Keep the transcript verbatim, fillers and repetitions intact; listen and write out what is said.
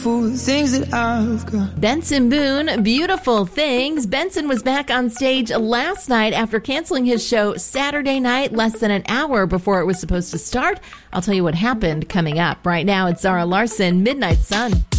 Things that I've got. Benson Boone, Beautiful Things. Benson was back on stage last night after canceling his show Saturday night, less than an hour before it was supposed to start. I'll tell you what happened coming up. Right now, it's Zara Larson, Midnight Sun.